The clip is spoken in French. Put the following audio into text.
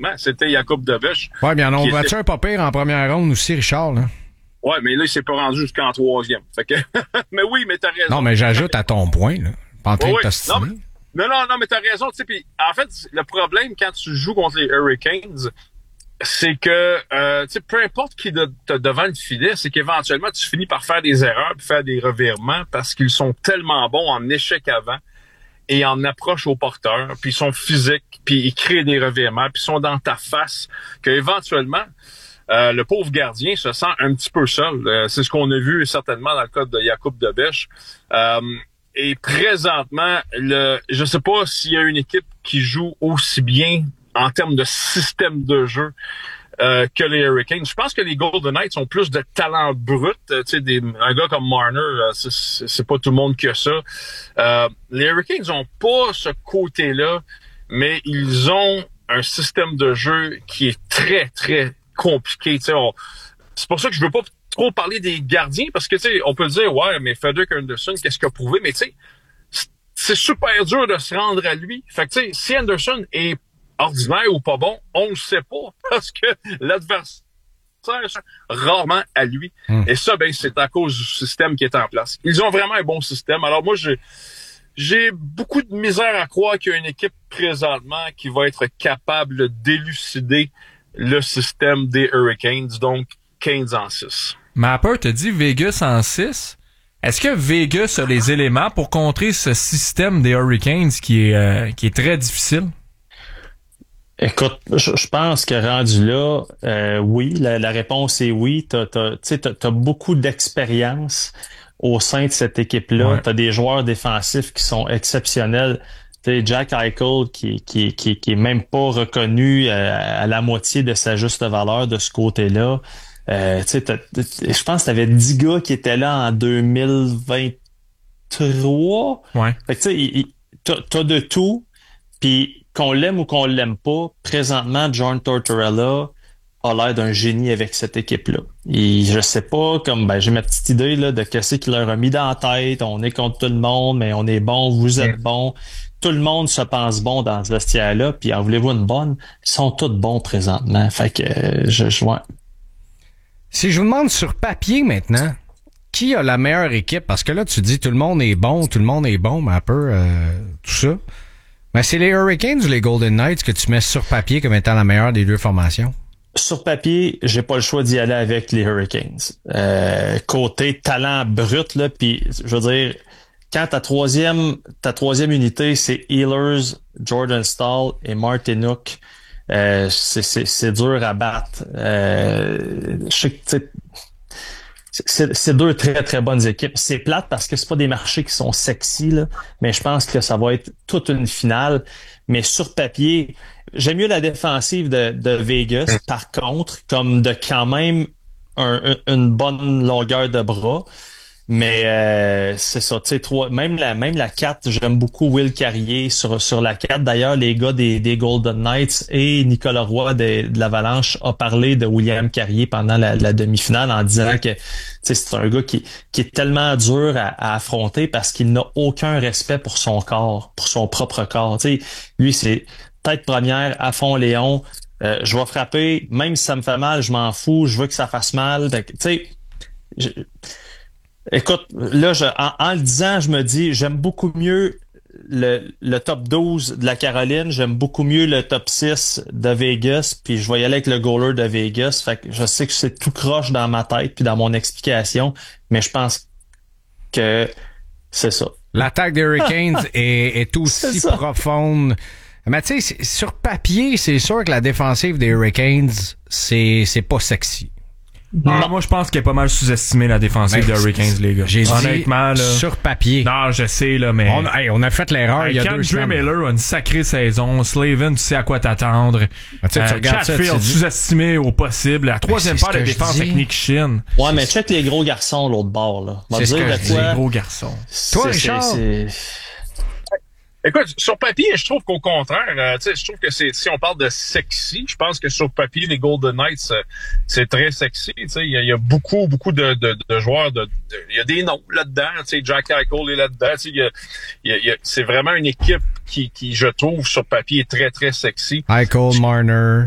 présentement. C'était Jakub Dobeš. Ouais, bien, on battu un pas pire en première ronde aussi, Richard, là. Ouais, mais là, il s'est pas rendu jusqu'en troisième. Fait que, mais oui, mais t'as raison. Non, mais j'ajoute à ton point, là. Pas en train de t'ostiner. Non, mais t'as raison, tu sais, puis en fait, le problème quand tu joues contre les Hurricanes, c'est que, tu sais, peu importe qui t'as devant le filet, c'est qu'éventuellement, tu finis par faire des erreurs puis faire des revirements parce qu'ils sont tellement bons en échec avant et en approche au porteur, puis ils sont physiques, puis ils créent des revirements, puis ils sont dans ta face, qu'éventuellement, le pauvre gardien se sent un petit peu seul. C'est ce qu'on a vu certainement dans le cas de Jakub Dobeš. Et présentement, je sais pas s'il y a une équipe qui joue aussi bien en termes de système de jeu que les Hurricanes. Je pense que les Golden Knights ont plus de talent brut. Tu sais, un gars comme Marner, c'est pas tout le monde qui a ça. Les Hurricanes ont pas ce côté-là, mais ils ont un système de jeu qui est très, très compliqué. Tu sais, c'est pour ça que je veux pas trop parler des gardiens, parce que, tu sais, on peut dire, ouais, mais Frederik Anderson, qu'est-ce qu'il a prouvé? Mais, tu sais, c'est super dur de se rendre à lui. Fait que, tu sais, si Anderson est ordinaire ou pas bon, on le sait pas, parce que l'adversaire rarement à lui. Et ça, ben, c'est à cause du système qui est en place. Ils ont vraiment un bon système. Alors, moi, j'ai beaucoup de misère à croire qu'il y a une équipe présentement qui va être capable d'élucider le système des Hurricanes, donc 15 en 6. Mapper te dit Vegas en 6. Est-ce que Vegas a les éléments pour contrer ce système des Hurricanes qui est très difficile? Écoute, je pense que rendu là, oui, la réponse est oui. T'as beaucoup d'expérience au sein de cette équipe-là. Ouais. T'as des joueurs défensifs qui sont exceptionnels. T'sais, Jack Eichel qui est même pas reconnu à la moitié de sa juste valeur de ce côté-là. Je pense que t'avais 10 gars qui étaient là en 2023. Ouais. Fait que tu sais, t'as de tout. Puis qu'on l'aime ou qu'on l'aime pas, présentement, John Tortorella a l'air d'un génie avec cette équipe-là. Et je sais pas, j'ai ma petite idée là de qu'est-ce qu'il leur a mis dans la tête. On est contre tout le monde, mais on est bon, vous êtes bon. Tout le monde se pense bon dans ce vestiaire-là. Puis en voulez-vous une bonne? Ils sont tous bons présentement. Fait que ouais. Si je vous demande sur papier maintenant, qui a la meilleure équipe? Parce que là, tu dis tout le monde est bon, mais un peu tout ça. Mais c'est les Hurricanes ou les Golden Knights que tu mets sur papier comme étant la meilleure des deux formations? Sur papier, j'ai pas le choix d'y aller avec les Hurricanes. Côté talent brut, là, puis je veux dire, quand ta troisième unité, c'est Ehlers, Jordan Staal et Martinook, c'est dur à battre. Je sais que c'est deux très très bonnes équipes. C'est plate parce que c'est pas des marchés qui sont sexy là, mais je pense que ça va être toute une finale. Mais sur papier, j'aime mieux la défensive de Vegas. Par contre, comme de quand même une bonne longueur de bras. Mais c'est ça, tu sais, même la 4, j'aime beaucoup Will Carrier sur la 4. D'ailleurs, les gars des Golden Knights et Nicolas Roy de l'Avalanche a parlé de William Carrier pendant la demi-finale en disant que c'est un gars qui est tellement dur à affronter parce qu'il n'a aucun respect pour son corps, pour son propre corps. Tu sais, lui, c'est tête première, à fond Léon. Je vais frapper, même si ça me fait mal, je m'en fous, je veux que ça fasse mal. Tu sais, écoute, là, en le disant, je me dis, j'aime beaucoup mieux le top 12 de la Caroline, j'aime beaucoup mieux le top 6 de Vegas, puis je vais y aller avec le goaler de Vegas. Fait que je sais que c'est tout croche dans ma tête puis dans mon explication, mais je pense que c'est ça. L'attaque des Hurricanes est aussi profonde. Mais tu sais, sur papier, c'est sûr que la défensive des Hurricanes, c'est pas sexy. Non, moi je pense qu'elle est pas mal sous-estimée la défensive des Hurricanes, les gars. Honnêtement, là, sur papier. Non, je sais là, mais on a fait l'erreur il y a 2 semaines. Andrew Miller a une sacrée saison. Slavin, tu sais à quoi t'attendre. Chatfield sous-estimé au possible. La troisième paire de défense avec Nick Shin. Ouais, mais check les gros garçons l'autre bord là. C'est ce que je dis, les gros garçons. Toi, Richard. Écoute, sur papier, je trouve qu'au contraire, je trouve que si on parle de sexy, je pense que sur papier, les Golden Knights, c'est très sexy. Il y a beaucoup de joueurs, il y a des noms là-dedans. Jack Eichel est là-dedans. C'est vraiment une équipe qui, je trouve, sur papier, est très, très sexy. Eichel, Marner.